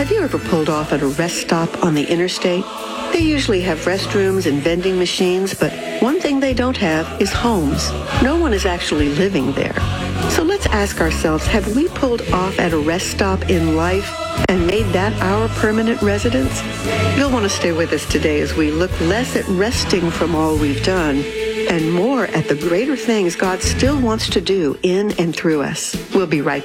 Have you ever pulled off at a rest stop on the interstate? They usually have restrooms and vending machines, but one thing they don't have is homes. No one is actually living there. So let's ask ourselves, have we pulled off at a rest stop in life and made that our permanent residence? You'll want to stay with us today as we look less at resting from all we've done and more at the greater things God still wants to do in and through us. We'll be right back.